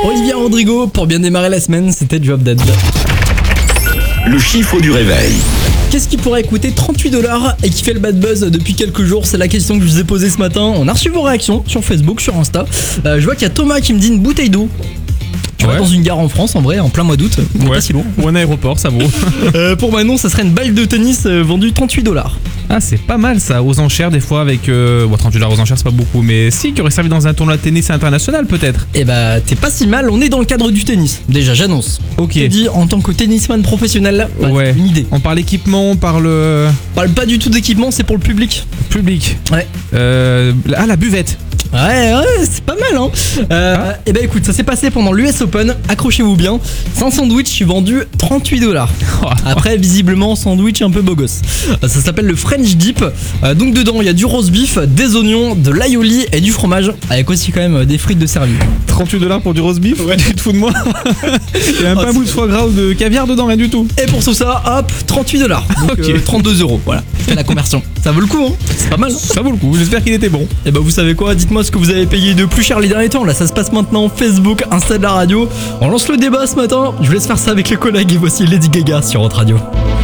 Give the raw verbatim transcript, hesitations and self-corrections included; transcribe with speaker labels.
Speaker 1: Olivia Rodrigo, pour bien démarrer la semaine, c'était Drop Dead.
Speaker 2: Le chiffre du réveil.
Speaker 1: Qu'est-ce qui pourrait coûter trente-huit dollars et qui fait le bad buzz depuis quelques jours? C'est la question que je vous ai posée ce matin. On a reçu vos réactions sur Facebook, sur Insta. Euh, je vois qu'il y a Thomas qui me dit une bouteille d'eau. Tu
Speaker 3: Ouais.
Speaker 1: vas dans une gare en France, en vrai, en plein mois d'août,
Speaker 3: Ouais.
Speaker 1: pas si loin.
Speaker 3: Ou un aéroport, ça vaut.
Speaker 1: Euh, pour Manon, ça serait une balle de tennis euh, vendue trente-huit dollars.
Speaker 3: Ah, c'est pas mal ça, aux enchères des fois avec... Euh... Bon, trente dollars aux enchères, c'est pas beaucoup, mais si, qui aurait servi dans un tournoi de tennis international peut-être.
Speaker 1: Et bah, t'es pas si mal, on est dans le cadre du tennis. Déjà, j'annonce.
Speaker 3: Ok.
Speaker 1: Je te dis, en tant que tennisman professionnel, bah,
Speaker 3: Ouais.
Speaker 1: une idée.
Speaker 3: On parle équipement, on parle euh,
Speaker 1: On parle pas du tout d'équipement, c'est pour le public.
Speaker 3: public.
Speaker 1: Ouais.
Speaker 3: Euh... Ah, la buvette.
Speaker 1: Ouais, ouais, c'est pas mal, hein. Euh, et bah écoute, ça s'est passé pendant l'U S Open, accrochez-vous bien. C'est un sandwich vendu trente-huit dollars. Après, visiblement, sandwich un peu beau gosse. Euh, Ça s'appelle le French Dip. Euh, donc dedans, il y a du roast beef, des oignons, de l'aioli et du fromage, avec aussi quand même euh, des frites de servi.
Speaker 3: trente-huit dollars pour du roast beef. Ouais. Tu te fous de moi. Il y a même
Speaker 1: Oh,
Speaker 3: pas un bout de foie gras ou de caviar dedans, rien du tout.
Speaker 1: Et pour tout ça, hop, trente-huit dollars. Donc
Speaker 3: Ok.
Speaker 1: euh, trente-deux euros, voilà. Fais la conversion. Ça vaut le coup, hein. C'est pas mal.
Speaker 3: Ça vaut le coup, j'espère qu'il était bon.
Speaker 1: Et bah vous savez quoi, dites-moi ce que vous avez payé de plus cher les derniers temps. Là ça se passe maintenant, Facebook, Insta de la radio. On lance le débat ce matin, je vous laisse faire ça avec les collègues et voici Lady Gaga sur Hot Radio.